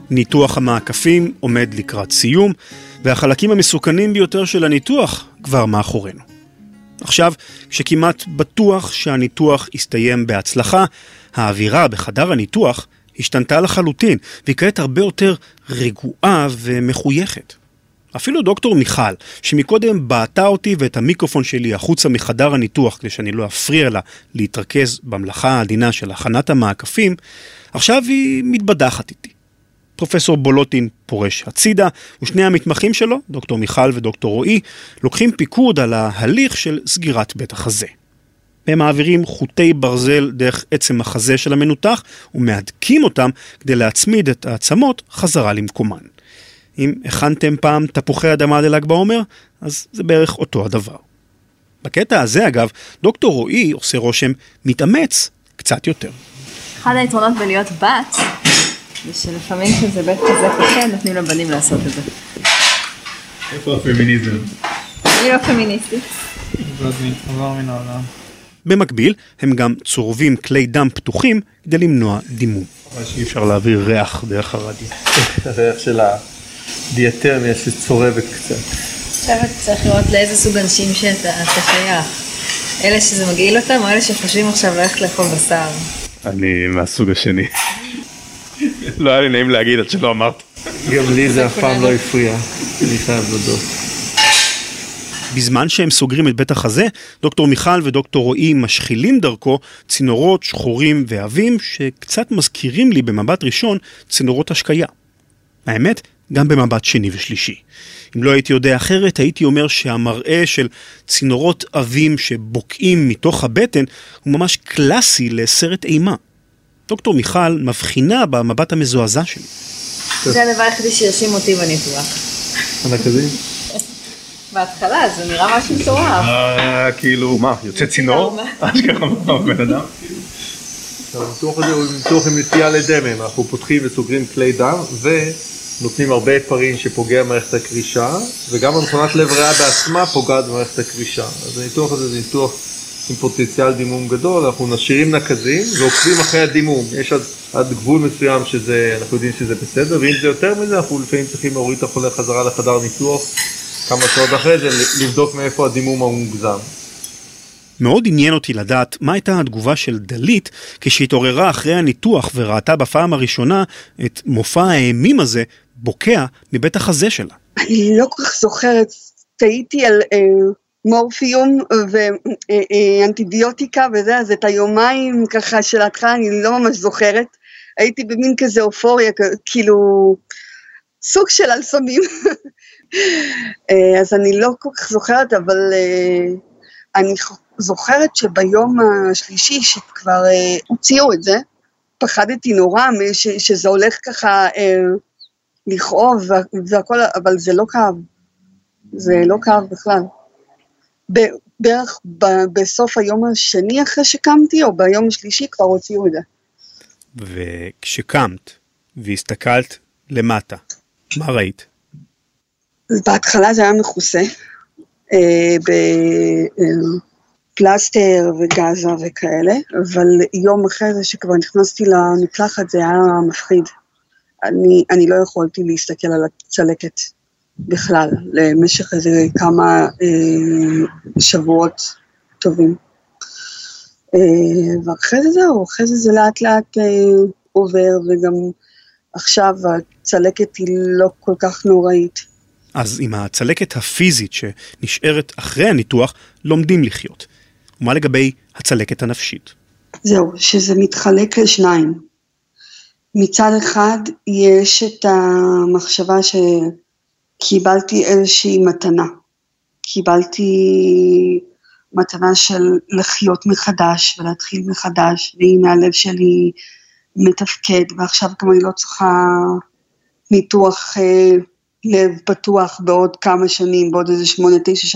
ניתוח המעקפים עומד לקראת סיום, והחלקים המסוכנים ביותר של הניתוח כבר מאחורינו. עכשיו, כשכמעט בטוח שהניתוח יסתיים בהצלחה, האווירה בחדר הניתוח השתנתה לחלוטין, והיא כעת הרבה יותר רגועה ומחויכת. אפילו דוקטור מיכל, שמקודם בעטה אותי ואת המיקרופון שלי החוצה מחדר הניתוח, כדי שאני לא אפריע לה להתרכז במלאכה העדינה של הכנת המעקפים, עכשיו היא מתבדחת איתי. פרופסור בולוטין פורש הצידה, ושני המתמחים שלו, דוקטור מיכל ודוקטור רועי, לוקחים פיקוד על ההליך של סגירת בית החזה. הם מעבירים חוטי ברזל דרך עצם החזה של המנותח, ומהדקים אותם כדי להצמיד את העצמות חזרה למקומן. אם הכנתם פעם תפוחי אדמה לל"ג בעומר, אז זה בערך אותו הדבר. בקטע הזה, אגב, דוקטור רועי עושה רושם מתאמץ קצת יותר. אחד היתרונות בלהיות בת, זה שלפעמים שזה בית כזה קשה, נותנים לבנים לעשות את זה. איפה הפמיניזם? אני לא פמיניסטית. זאת עבר מן העולם. במקביל, הם גם צורבים כלי דם פתוחים כדי למנוע דימום. שאי אפשר להעביר ריח דרך הרדיו. הריח של הדיאטרמיה שצורבת קצת. עכשיו אתה צריך לראות לאיזה סוג אנשים שאתה שייך. אלה שזה מגעיל אותם, או אלה שחושבים עכשיו ללכת לאכול בשר? אני מהסוג השני. לא היה לי נעים להגיד עד שלא אמרת. גם לי זה אף פעם לא הפריע. אני חייב להודות. בזמן שהם סוגרים את בית החזה, דוקטור מיכל ודוקטור רועי משחילים דרכו צינורות שחורים ועבים שקצת מזכירים לי במבט ראשון צינורות השקיה. האמת, גם במבט שני ושלישי. אם לא הייתי יודע אחרת, הייתי אומר שהמראה של צינורות עבים שבוקעים מתוך הבטן הוא ממש קלאסי לסרט אימה. דוקטור מיכל מבחינה במבט המזועזע שלי. זה הדבר היחידי שירשים אותי בניתוח. הנקדים? בהתחלה זה נראה משהו מטורף. כאילו, מה, יוצא צינור? אשכרה בן אדם? הניתוח הזה הוא ניתוח עם נטייה לדמם. אנחנו פותחים וסוגרים כלי דם ונותנים הרבה פרין שפוגע במערכת הקרישה, וגם המכונת לב ריאה בעצמה פוגעת במערכת הקרישה. אז הניתוח הזה זה ניתוח עם פוטנציאל דימום גדול. אנחנו נשאירים נקזים ועוקבים אחרי הדימום. יש עד גבול מסוים אנחנו יודעים שזה בסדר, ואם זה יותר מזה, אנחנו לפעמים צריכים להוריד את החולה חזרה לחדר ניתוח כמה שעות אחרי זה, לבדוק מאיפה הדימום המוגזם. מאוד עניין אותי לדעת מה הייתה התגובה של דלית כשהתעוררה אחרי הניתוח וראתה בפעם הראשונה את מופע האימים הזה בוקע מבית החזה שלה. אני לא כל כך זוכרת, טעיתי על מורפיום ואנטיביוטיקה וזה, אז את היומיים ככה של ההתחלה אני לא ממש זוכרת. הייתי במין כזה אופוריה, כאילו סוג של אלסמים. אז אני לא כל כך זוכרת, אבל אני זוכרת שביום השלישי שכבר הוציאו את זה, פחדתי נורא שזה הולך ככה לכאוב והכל, אבל זה לא כאב. זה לא כאב בכלל. בערך בסוף היום השני אחרי שקמתי, או ביום השלישי כבר הוציאו את זה. וכשקמת והסתכלת למטה, מה ראית? בהתחלה זה היה מכוסה, בפלסטר וגזה וכאלה, אבל יום אחרי זה שכבר נכנסתי למקלחת זה היה מפחיד. אני לא יכולתי להסתכל על הצלקת בכלל, למשך איזה כמה שבועות טובים. ואחרי זה זהו, אחרי זה לאט לאט עובר, וגם עכשיו הצלקת היא לא כל כך נוראית. אז עם הצלקת הפיזית שנשארת אחרי הניתוח, לומדים לחיות. ומה לגבי הצלקת הנפשית? זהו, שזה מתחלק לשניים. מצד אחד יש את המחשבה שקיבלתי איזושהי מתנה. קיבלתי מתנה של לחיות מחדש ולהתחיל מחדש, והנה הלב שלי מתפקד, ועכשיו גם אני לא צריכה ניתוח לב פתוח בעוד כמה שנים, בעוד איזה 8-9 שנים.